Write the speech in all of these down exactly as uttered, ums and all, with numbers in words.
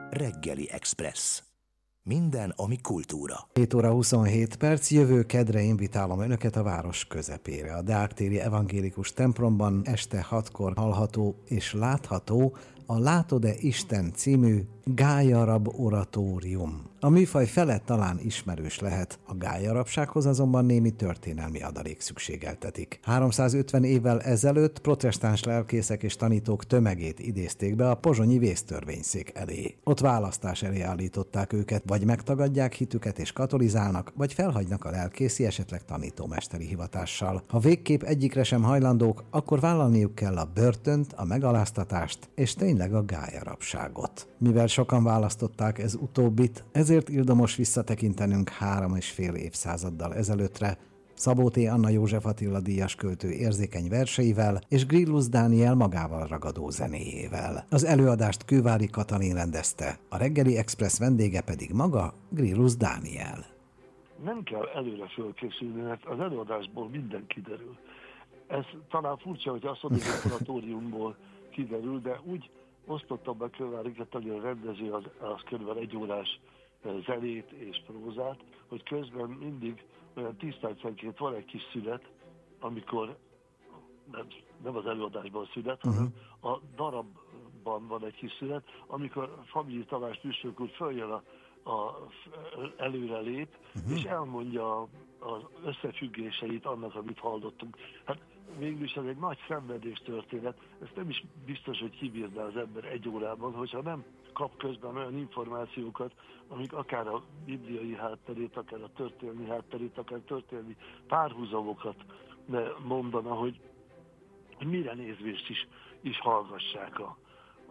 Reggeli Express. Minden, ami kultúra. hét óra huszonhét perc, jövő kedre invitálom önöket a város közepére. A Deák-téri evangélikus templomban este hatkor hallható és látható a Látod-e Isten című gályarab oratórium. A műfaj felett talán ismerős lehet, a gályarabsághoz azonban némi történelmi adalék szükségeltetik. háromszázötven évvel ezelőtt protestáns lelkészek és tanítók tömegét idézték be a pozsonyi vésztörvényszék elé. Ott választás elé állították őket, vagy megtagadják hitüket és katolizálnak, vagy felhagynak a lelkészi, esetleg tanítómesteri hivatással. Ha végképp egyikre sem hajlandók, akkor vállalniuk kell a börtönt, a megaláztatást és tényleg a gályarabságot. Mivel sokan választották ez utóbbit, ezért ildomos visszatekintenünk három és fél évszázaddal ezelőttre, Szabó T. Anna József Attila díjas költő érzékeny verseivel és Grillus Dániel magával ragadó zenéjével. Az előadást Kővári Katalin rendezte, a Reggeli Express vendége pedig maga Grillus Dániel. Nem kell előre fölkészülni, mert az előadásból minden kiderül. Ez talán furcsa, hogy azt mondjuk, hogy oratóriumból kiderül, de úgy osztottam be Kővári Katalin rendező az, az kb. egy órás zenét és prózát, hogy közben mindig olyan tíz percenként van egy kis szünet, amikor nem, nem az előadásban szünet, uh-huh. hanem a darabban van egy kis szünet, amikor Familyi Tamás Püspök úr följön a, a előre lép, uh-huh. és elmondja az összefüggéseit annak, amit hallottunk. Hát végül is ez egy nagy szenvedés történet, ezt nem is biztos, hogy kibírná az ember egy órában, hogyha nem kap közben olyan információkat, amik akár a bibliai hátterét, akár a történelmi hátterét, akár történelmi párhuzamokat mondana, hogy, hogy mire nézvést is, is hallgassák a,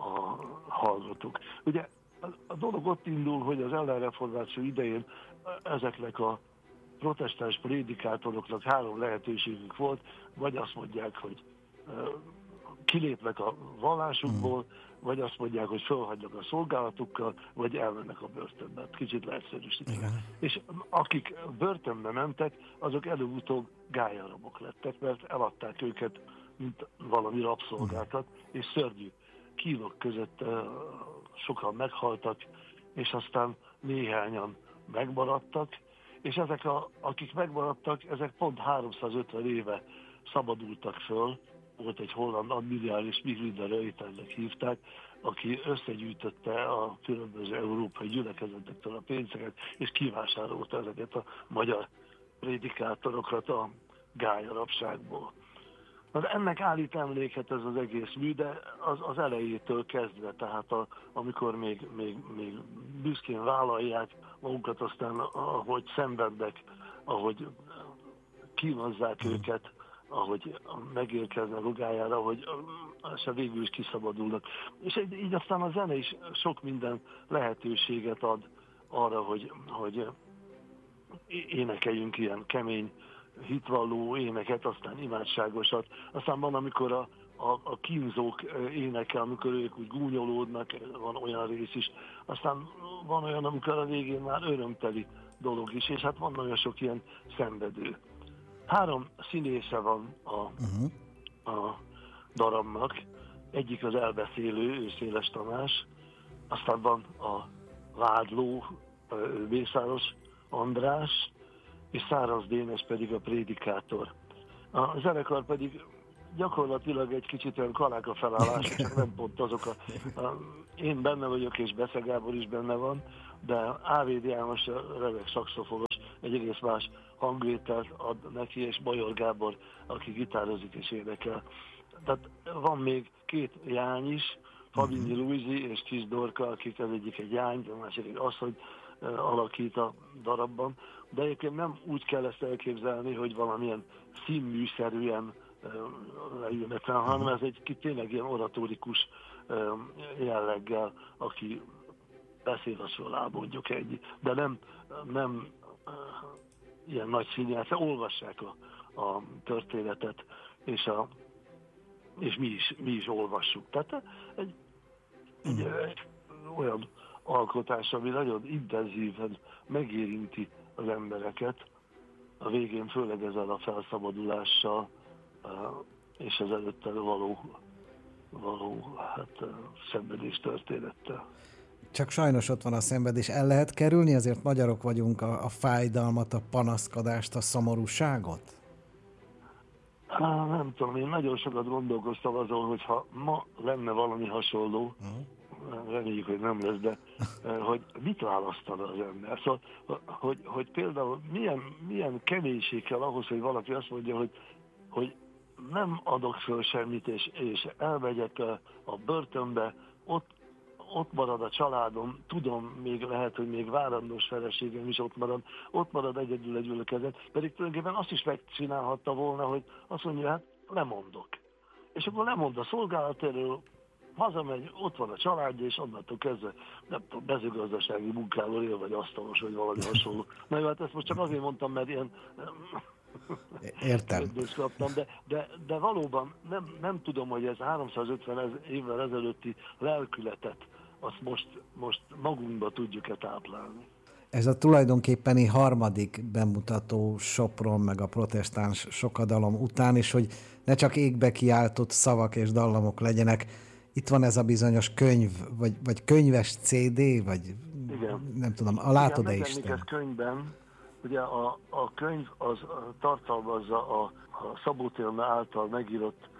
a hallgatók. Ugye a, a dolog ott indul, hogy az ellenreformáció idején ezeknek a protestáns prédikátoroknak három lehetőségük volt, vagy azt mondják, hogy uh, kilépnek a vallásukból, mm. vagy azt mondják, hogy fölhagynak a szolgálatukkal, vagy elmennek a börtönbe. Kicsit leegyszerűsítve. És akik börtönbe mentek, azok előbb-utóbb gályarabok lettek, mert eladták őket, mint valami rabszolgákat, mm. és szörnyű kínok között uh, sokan meghaltak, és aztán néhányan megmaradtak, és ezek, a, akik megmaradtak, ezek pont háromszázötven éve szabadultak föl. Volt egy holland admirális, Miglinder Reuternek hívták, aki összegyűjtötte a különböző európai gyülekezetektől a pénzeket, és kivásárolta ezeket a magyar prédikátorokat a gályarabságból. Az ennek állít emléket ez az egész mű, de az, az elejétől kezdve, tehát a, amikor még, még, még büszkén vállalják magukat, aztán ahogy szenvednek, ahogy kínozzák mm. őket, ahogy megérkeznek a gályára, hogy se végül is kiszabadulnak. És így aztán a zene is sok minden lehetőséget ad arra, hogy, hogy énekeljünk ilyen kemény, hitvalló éneket, aztán imádságosat. Aztán van, amikor a, a, a kínzók énekel, amikor ők úgy gúnyolódnak, van olyan rész is. Aztán van olyan, amikor a végén már örömteli dolog is, és hát van olyan sok ilyen szenvedő. Három színésze van a, uh-huh. a darabnak. Egyik az elbeszélő, ő Széles Tamás, aztán van a vádló, Mészáros András, és Száraz Dénes pedig a prédikátor. A zenekar pedig gyakorlatilag egy kicsit olyan kaláka felállás, csak nem pont azok a, a... Én benne vagyok, és Besze Gábor is benne van, de á vé dé János, a remek szaxofonos, egy egész más hangvételt ad neki, és Bajor Gábor, aki gitározik és énekel. Tehát van még két jány is, Fabinyi Luizi és Kis Dorka, akik az egyik egy jány, a másik egy asszony alakít a darabban, de egyébként nem úgy kell ezt elképzelni, hogy valamilyen színműszerűen leülnek, hanem ez egy tényleg ilyen oratórikus jelleggel, aki beszél, az föláll, mondjuk ennyi. De nem, nem ilyen nagy színjátszá, olvassák a, a történetet, és, a, és mi, is, mi is olvassuk. Tehát egy, egy, egy olyan alkotás, ami nagyon intenzíven megérinti az embereket, a végén főleg ezzel a felszabadulással és az előtte való, való hát, szenvedés történettel. Csak sajnos ott van a szenvedés. El lehet kerülni? Azért magyarok vagyunk, a, a fájdalmat, a panaszkodást, a szomorúságot? Há, nem tudom, én nagyon sokat gondolkoztam azon, hogyha ma lenne valami hasonló, uh-huh. reméljük, hogy nem lesz, de hogy mit választana az ember. Szóval, hogy, hogy például milyen, milyen kevésség kell ahhoz, hogy valaki azt mondja, hogy, hogy nem adok föl semmit, és, és elmegyek a, a börtönbe, ott, ott marad a családom, tudom, még lehet, hogy még várandós feleségem is ott marad, ott marad egyedül egy ülőkezet, pedig tulajdonképpen azt is megcsinálhatta volna, hogy azt mondja, hát lemondok. És akkor lemond a szolgálaterről, hazamegy, ott van a családja, és onnantól kezdve, nem tudom, mezőgazdasági munkával él, vagy asztalos, vagy valami hasonló. Na jó, hát ezt most csak azért mondtam, mert ilyen... Értem. Kaptam, de, de, de valóban nem, nem tudom, hogy ez háromszázötven évvel ezelőtti lelkületet azt most, most magunkba tudjuk-e táplálni. Ez a tulajdonképpeni harmadik bemutató Sopron meg a protestáns sokadalom után is, hogy ne csak égbe kiáltott szavak és dallamok legyenek. Itt van ez a bizonyos könyv, vagy, vagy könyves cé dé, vagy igen. Nem tudom, a Látod-e Isten? Igen, könyvben, ugye a, a könyv az tartalmazza a, a Szabó Tilna által megírott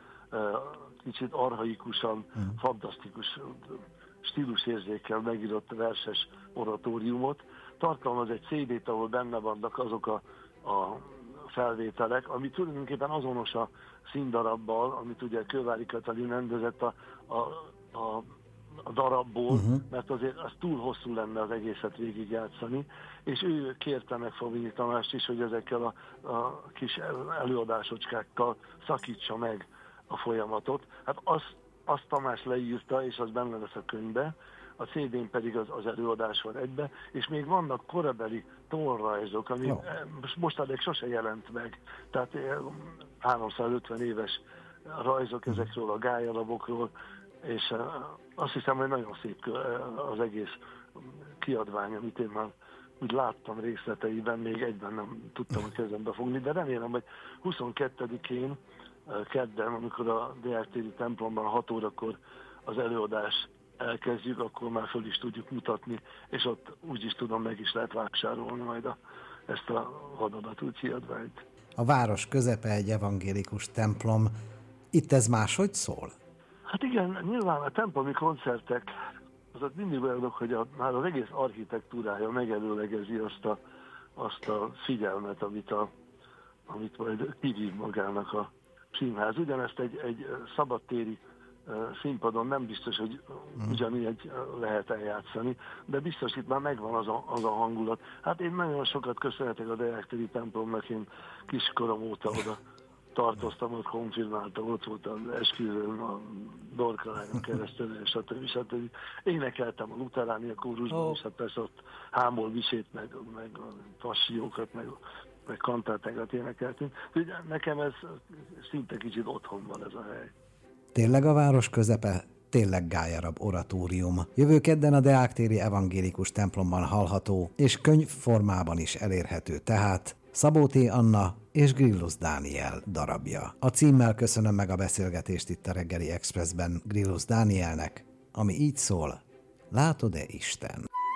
kicsit archaikusan, hmm. fantasztikus stílusérzékkel megírott verses oratóriumot. Tartalmaz egy cé dét, ahol benne vannak azok a, a felvételek, ami tulajdonképpen azonos a színdarabbal, amit ugye Kővári Katalin rendezett a, a, a, a darabból, uh-huh. mert azért az túl hosszú lenne az egészet végigjátszani, és ő kérte meg Fabinyi Tamást is, hogy ezekkel a, a kis előadásocskákkal szakítsa meg a folyamatot. Hát azt, azt Tamás leírta, és az benne lesz a könyvbe, a cé dén pedig az, az előadás van egybe, és még vannak korabeli tollrajzok, ami oh. mostanáig sose jelent meg. Tehát háromszázötven éves rajzok ezekről a gályalabokról, és azt hiszem, hogy nagyon szép az egész kiadvány, amit én már úgy láttam részleteiben, még egyben nem tudtam a kezembe fogni, de remélem, hogy huszonkettedikén kedden, amikor a Deák téri templomban hat órakor az előadás elkezdjük, akkor már föl is tudjuk mutatni, és ott úgy is tudom, meg is lehet vásárolni majd a, ezt a hadadatú kiadványt. A város közepe egy evangélikus templom. Itt ez máshogy szól? Hát igen, nyilván a templomi koncertek, azok mindig olyanok, hogy a, már az egész architektúrája megelőlegezi azt a, azt a figyelmet, amit, a, amit majd kivív magának a színház. Ugyanezt egy, egy szabadtéri színpadon nem biztos, hogy ugyanígy lehet eljátszani, de biztos itt már megvan az a, az a hangulat. Hát én nagyon sokat köszönhetek a Deák téri templomnak, én kiskorom óta oda tartoztam, ott konfirmáltam, ott voltam esküvőn, a Dorkalányon keresztül, stb. stb. Énekeltem a luteránia kórusban, oh. és hát persze ott Hámol visét, meg, meg a passiókat, meg, meg kantátákat énekeltünk. Úgyhogy nekem ez szinte kicsit otthon van ez a hely. Tényleg a város közepe, tényleg gályarab oratórium. Jövő kedden a Deák téri evangélikus templomban hallható, és könyvformában is elérhető, tehát Szabó T. Anna és Grillus Dániel darabja. A címmel köszönöm meg a beszélgetést itt a Reggeli Expressben Grillus Dánielnek, ami így szól: Látod-e Isten?